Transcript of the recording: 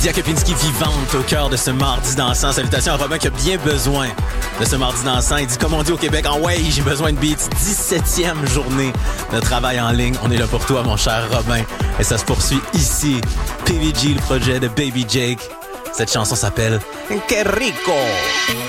Lydia Kepinski vivante au cœur de ce mardi dansant. Salutations à Robin qui a bien besoin de ce mardi dansant. Il dit, comme on dit au Québec, en way, j'ai besoin de beats. 17e journée de travail en ligne. On est là pour toi, mon cher Robin. Et ça se poursuit ici. PVG, le projet de Baby Jake. Cette chanson s'appelle Que Rico.